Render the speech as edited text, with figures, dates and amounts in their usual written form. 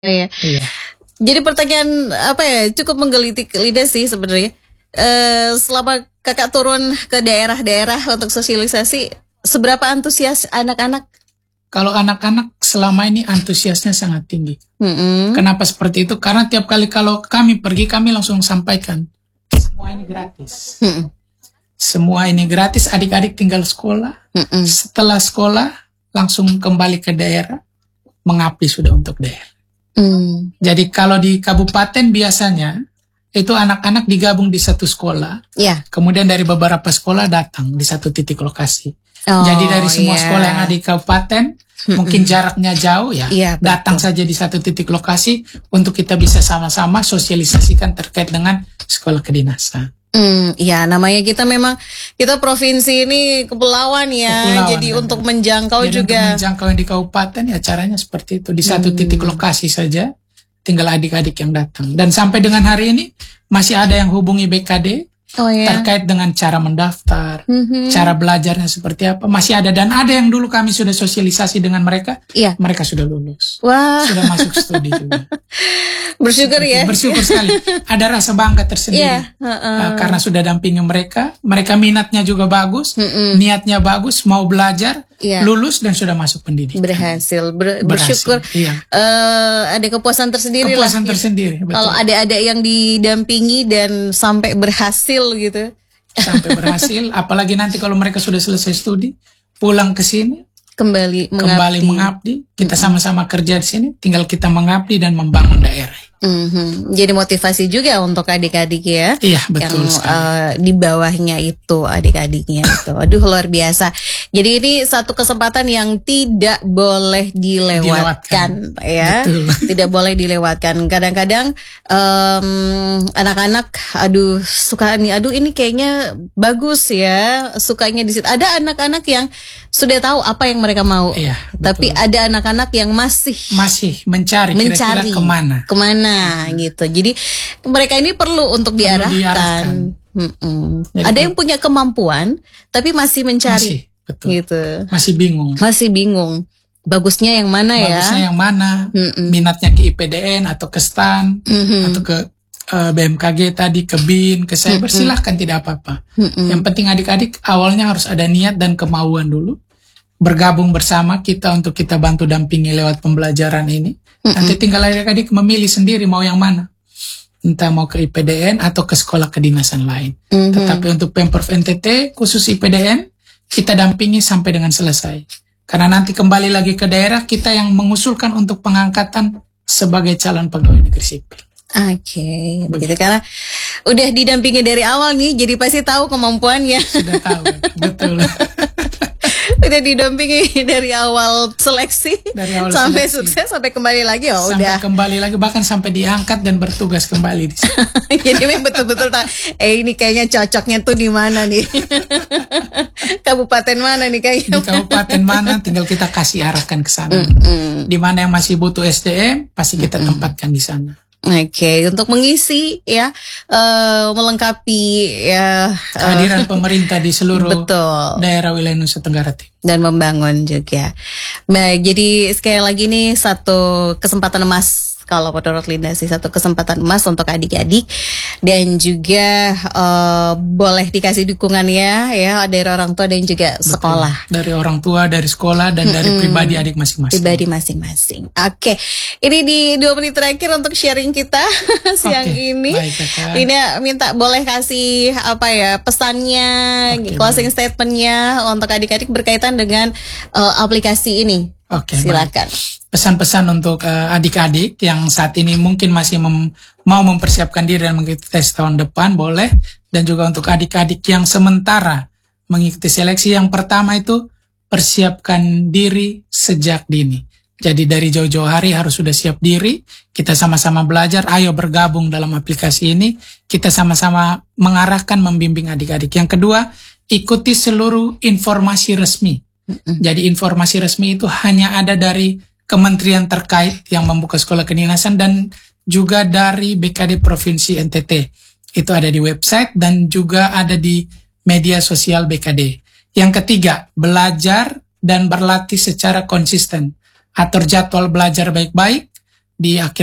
Iya. Iya. Jadi pertanyaan apa ya, cukup menggelitik lidah sih sebenarnya. Selama kakak turun ke daerah-daerah untuk sosialisasi, seberapa antusias anak-anak? Kalau anak-anak selama ini antusiasnya sangat tinggi. Mm-mm. Kenapa seperti itu? Karena tiap kali kalau kami pergi, kami langsung sampaikan, semua ini gratis. Mm-mm. Semua ini gratis, adik-adik tinggal sekolah. Mm-mm. Setelah sekolah, langsung kembali ke daerah, mengabdi sudah untuk daerah. Mm. Jadi kalau di kabupaten biasanya, itu anak-anak digabung di satu sekolah. Ya. Kemudian dari beberapa sekolah datang di satu titik lokasi. Oh, Jadi dari semua iya. sekolah yang ada di kabupaten, mungkin jaraknya jauh ya, Iya, betul. datang saja di satu titik lokasi untuk kita bisa sama-sama sosialisasikan terkait dengan sekolah kedinasan. Ya namanya kita memang, kita provinsi ini kepulauan ya, Kepulauan, jadi benar. untuk menjangkau Jadi juga. untuk menjangkau yang di kabupaten ya caranya seperti itu, di satu titik lokasi saja, tinggal adik-adik yang datang. Dan sampai dengan hari ini masih ada yang hubungi BKD Oh ya. terkait dengan cara mendaftar, cara belajarnya seperti apa, masih ada. Dan ada yang dulu kami sudah sosialisasi dengan mereka, Iya. mereka sudah lulus, Wah, sudah masuk studi juga. bersyukur ya. Bersyukur sekali. Ada rasa bangga tersendiri. Iya, Karena sudah dampingi mereka minatnya juga bagus, niatnya bagus, mau belajar, Iya. lulus dan sudah masuk pendidikan. Berhasil, bersyukur. Iya. Ada kepuasan tersendiri Kepuasan lah. tersendiri, betul. Kalau ada yang didampingi dan sampai berhasil gitu. Sampai berhasil, apalagi nanti kalau mereka sudah selesai studi, pulang ke sini, Kembali mengabdi, kita sama-sama kerja di sini, tinggal kita mengabdi dan membangun daerah. Jadi motivasi juga untuk adik-adik ya. Iya, betul yang sekali. di bawahnya itu adik-adiknya itu. Aduh, luar biasa. Jadi ini satu kesempatan yang tidak boleh dilewatkan ya. Betul. Tidak boleh dilewatkan. Kadang-kadang anak-anak suka nih, ini kayaknya bagus ya, sukanya di situ. Ada anak-anak yang sudah tahu apa yang mereka mau. Iya, tapi ada anak-anak yang masih mencari kira-kira kemana gitu. Jadi mereka ini perlu untuk diarahkan. Jadi, ada yang punya kemampuan tapi masih mencari. Betul. Gitu. Masih bingung. Bagusnya yang mana Bagusnya yang mana? Minatnya ke IPDN atau ke STAN atau ke BMKG tadi, ke BIN, ke cyber, silahkan, tidak apa-apa. Yang penting adik-adik awalnya harus ada niat dan kemauan dulu. Bergabung bersama kita untuk kita bantu dampingi lewat pembelajaran ini. Nanti tinggal adik-adik memilih sendiri mau yang mana. Entah mau ke IPDN atau ke sekolah kedinasan lain. Tetapi untuk Pemprov NTT khusus IPDN, kita dampingi sampai dengan selesai. Karena nanti kembali lagi ke daerah, kita yang mengusulkan untuk pengangkatan sebagai calon pegawai negeri sipil. Oke, begitu. Karena udah didampingi dari awal nih, jadi pasti tahu kemampuannya. Sudah tahu, betul. Udah didampingi dari awal seleksi, sampai sukses, sampai kembali lagi, sampai kembali lagi, bahkan sampai diangkat dan bertugas kembali di sini. Jadi betul-betul ini kayaknya cocoknya tuh di mana nih? Kabupaten mana nih kayaknya? Di kabupaten mana, tinggal kita kasih arahkan ke sana. Di mana yang masih butuh SDM, pasti kita tempatkan di sana. Oke, untuk mengisi ya, melengkapi ya kehadiran pemerintah di seluruh daerah wilayah Nusa Tenggara Timur dan membangun juga. Baik, jadi sekali lagi nih satu kesempatan emas kalau menurut Linda sih, satu kesempatan emas untuk adik-adik dan juga boleh dikasih dukungan ya dari orang tua dan juga sekolah. Dari orang tua, dari sekolah dan dari pribadi adik masing-masing. Pribadi masing-masing. Oke, ini di 2 menit terakhir untuk sharing kita siang ini. Baik, Linda minta boleh kasih pesannya, closing statementnya untuk adik-adik berkaitan dengan aplikasi ini. Silakan. Pesan-pesan untuk adik-adik yang saat ini mungkin masih mau mempersiapkan diri dan mengikuti tes tahun depan, boleh. Dan juga untuk adik-adik yang sementara mengikuti seleksi, yang pertama itu persiapkan diri sejak dini. Jadi dari jauh-jauh hari harus sudah siap diri, kita sama-sama belajar, ayo bergabung dalam aplikasi ini, kita sama-sama mengarahkan, membimbing adik-adik. Yang kedua, ikuti seluruh informasi resmi. Jadi informasi resmi itu hanya ada dari kementerian terkait yang membuka sekolah kedinasan dan juga dari BKD Provinsi NTT. Itu ada di website dan juga ada di media sosial BKD. Yang ketiga, belajar dan berlatih secara konsisten. Atur jadwal belajar baik-baik di akhir